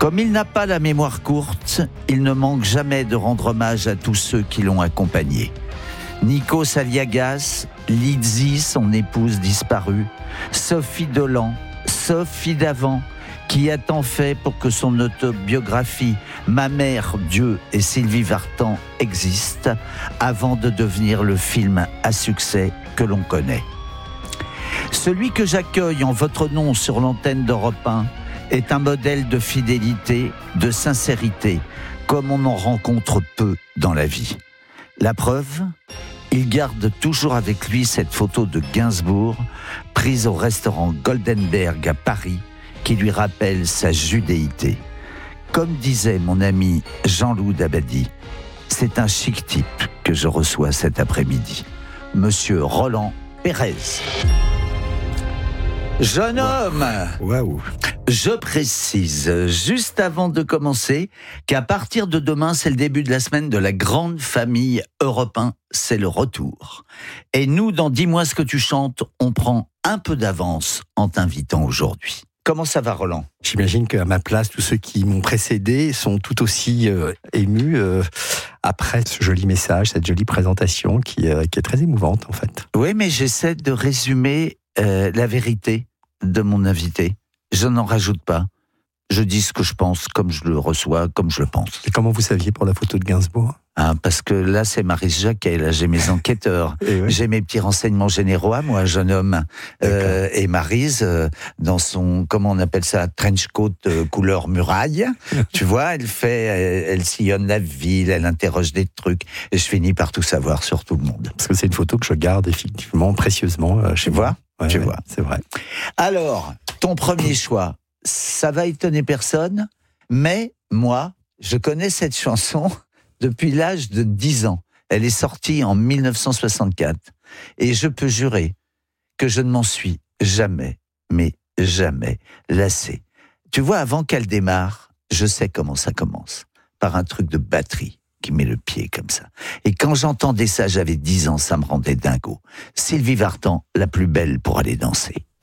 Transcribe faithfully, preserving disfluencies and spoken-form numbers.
Comme il n'a pas la mémoire courte, il ne manque jamais de rendre hommage à tous ceux qui l'ont accompagné. Nikos Aliagas, Lizzie, son épouse disparue, Sophie Dolan, Sophie Davant, qui a tant fait pour que son autobiographie « Ma mère, Dieu et Sylvie Vartan » existe, avant de devenir le film à succès que l'on connaît. Celui que j'accueille en votre nom sur l'antenne d'Europe un est un modèle de fidélité, de sincérité, comme on en rencontre peu dans la vie. La preuve, il garde toujours avec lui cette photo de Gainsbourg, prise au restaurant Goldenberg à Paris, qui lui rappelle sa judéité. Comme disait mon ami Jean-Loup Dabadi, c'est un chic type que je reçois cet après-midi. Monsieur Roland Pérez. Jeune homme, Waouh. je précise, juste avant de commencer, qu'à partir de demain, c'est le début de la semaine de la grande famille Europe un, c'est le retour. Et nous, dans Dis-moi ce que tu chantes, on prend un peu d'avance en t'invitant aujourd'hui. Comment ça va, Roland ? J'imagine qu'à ma place, tous ceux qui m'ont précédé sont tout aussi euh, émus euh, après ce joli message, cette jolie présentation qui, euh, qui est très émouvante en fait. Oui, mais j'essaie de résumer euh, la vérité de mon invité. Je n'en rajoute pas. Je dis ce que je pense, comme je le reçois, comme je le pense. Et comment vous saviez pour la photo de Gainsbourg ? Hein, parce que là, c'est Maryse Jacquet, là, j'ai mes enquêteurs. oui. J'ai mes petits renseignements généraux à moi, jeune homme. Euh, et Maryse, euh, dans son, comment on appelle ça, trench coat euh, couleur muraille, tu vois, elle fait, elle, elle sillonne la ville, elle interroge des trucs, et je finis par tout savoir sur tout le monde. Parce que c'est une photo que je garde effectivement précieusement euh, chez Tu moi. vois, Ouais, tu ouais, vois. C'est vrai. Alors, ton premier choix, ça va étonner personne, mais moi, je connais cette chanson depuis l'âge de dix ans. Elle est sortie en mille neuf cent soixante-quatre. Et je peux jurer que je ne m'en suis jamais, mais jamais lassé. Tu vois, avant qu'elle démarre, je sais comment ça commence. Par un truc de batterie qui met le pied comme ça. Et quand j'entendais ça, j'avais dix ans, ça me rendait dingo. Sylvie Vartan, la plus belle pour aller danser.